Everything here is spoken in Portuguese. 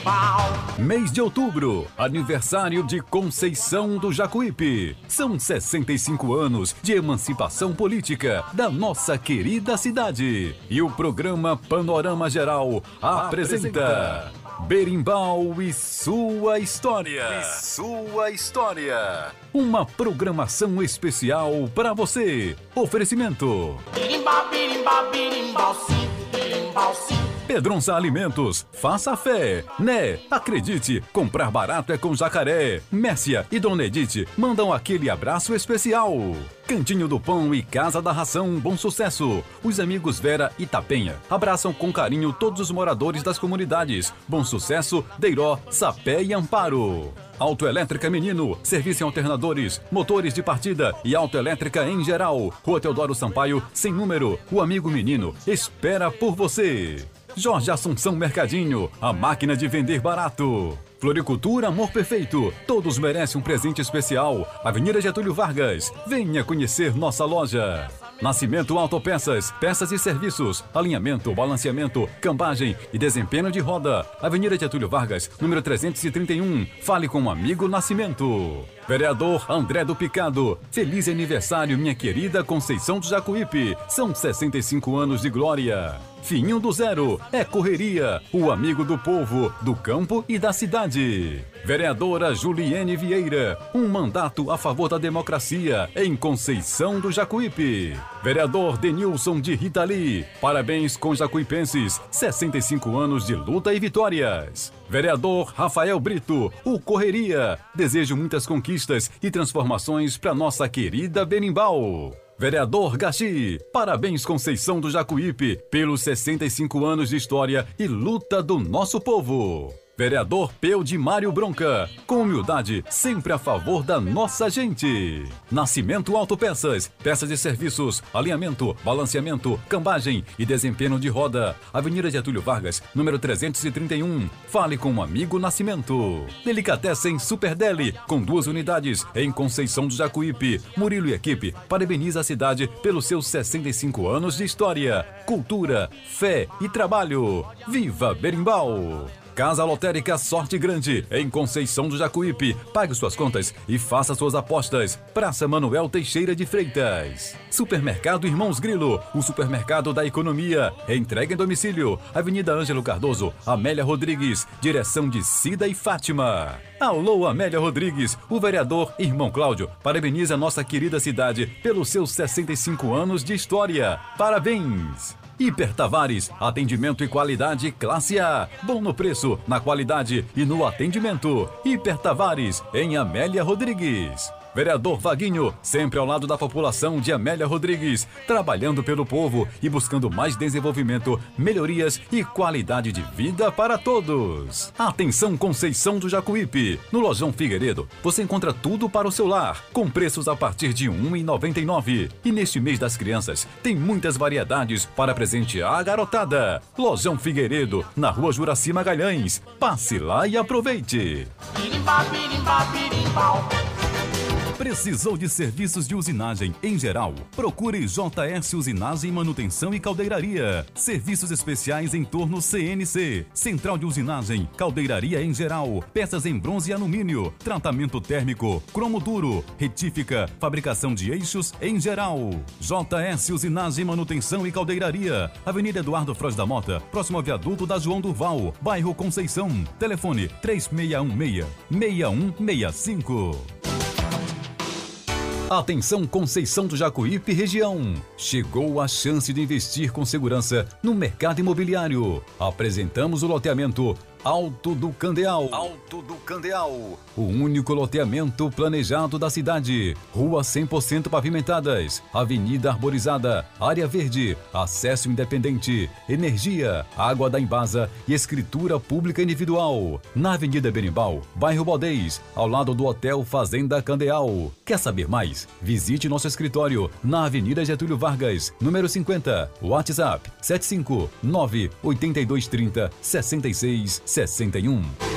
berimbau. Mês de outubro, aniversário de Conceição do Jacuípe. São 65 anos de emancipação política da nossa querida cidade. E o programa Panorama Geral apresenta Berimbau e sua história. Uma programação especial para você. Oferecimento Berimbau, berimbau, berimbau, sim, berimbau, sim. Pedronça Alimentos, faça fé, né? Acredite, comprar barato é com Jacaré. Mércia e Dona Edith mandam aquele abraço especial. Cantinho do Pão e Casa da Ração, bom sucesso. Os amigos Vera e Tapenha abraçam com carinho todos os moradores das comunidades. Bom sucesso, Deiró, Sapé e Amparo. Autoelétrica Menino, serviço em alternadores, motores de partida e autoelétrica em geral. Rua Teodoro Sampaio, sem número. O amigo Menino espera por você. Jorge Assunção Mercadinho, a máquina de vender barato. Floricultura Amor Perfeito, todos merecem um presente especial. Avenida Getúlio Vargas, venha conhecer nossa loja. Nascimento Autopeças, peças e serviços, alinhamento, balanceamento, cambagem e desempenho de roda. Avenida Getúlio Vargas, número 331. Fale com o amigo Nascimento. Vereador André do Picado, feliz aniversário, minha querida Conceição do Jacuípe. São 65 anos de glória. Fiinho do Zero, é correria, o amigo do povo, do campo e da cidade. Vereadora Juliene Vieira, um mandato a favor da democracia em Conceição do Jacuípe. Vereador Denilson de Ritali, parabéns com jacuipenses, 65 anos de luta e vitórias. Vereador Rafael Brito, o Correria, desejo muitas conquistas e transformações para nossa querida Berimbau. Vereador Gaxi, parabéns Conceição do Jacuípe pelos 65 anos de história e luta do nosso povo. Vereador Peu de Mário Bronca, com humildade, sempre a favor da nossa gente. Nascimento Autopeças, peças e serviços, alinhamento, balanceamento, cambagem e desempenho de roda. Avenida Getúlio Vargas, número 331. Fale com o amigo Nascimento. Delicatessen Super Deli, com 2 unidades em Conceição do Jacuípe. Murilo e equipe parabeniza a cidade pelos seus 65 anos de história, cultura, fé e trabalho. Viva Berimbau! Casa Lotérica Sorte Grande, em Conceição do Jacuípe. Pague suas contas e faça suas apostas. Praça Manuel Teixeira de Freitas. Supermercado Irmãos Grilo, o supermercado da economia. Entrega em domicílio. Avenida Ângelo Cardoso, Amélia Rodrigues. Direção de Cida e Fátima. Alô, Amélia Rodrigues. O vereador Irmão Cláudio parabeniza nossa querida cidade pelos seus 65 anos de história. Parabéns! Hiper Tavares, atendimento e qualidade classe A. Bom no preço, na qualidade e no atendimento. Hiper Tavares, em Amélia Rodrigues. Vereador Vaguinho, sempre ao lado da população de Amélia Rodrigues, trabalhando pelo povo e buscando mais desenvolvimento, melhorias e qualidade de vida para todos. Atenção Conceição do Jacuípe, no Lojão Figueiredo, você encontra tudo para o seu lar, com preços a partir de R$ 1,99. E neste mês das crianças, tem muitas variedades para presentear a garotada. Lojão Figueiredo, na Rua Juraci Magalhães. Passe lá e aproveite. Berimbau, berimbau, berimbau. Precisou de serviços de usinagem em geral? Procure JS Usinagem, Manutenção e Caldeiraria. Serviços especiais em torno CNC, Central de Usinagem, Caldeiraria em geral, peças em bronze e alumínio, tratamento térmico, cromo duro, retífica, fabricação de eixos em geral. JS Usinagem, Manutenção e Caldeiraria. Avenida Eduardo Froz da Mota, próximo ao viaduto da João Durval, bairro Conceição. Telefone 3616-6165. Atenção Conceição do Jacuípe região. Chegou a chance de investir com segurança no mercado imobiliário. Apresentamos o loteamento Alto do Candeal. O único loteamento planejado da cidade. Rua 100% pavimentadas, avenida arborizada, área verde, acesso independente, energia, água da Embasa e escritura pública individual. Na Avenida Berimbau, bairro Baldez, ao lado do Hotel Fazenda Candeal. Quer saber mais? Visite nosso escritório na Avenida Getúlio Vargas, número 50. WhatsApp 759-8230-6661.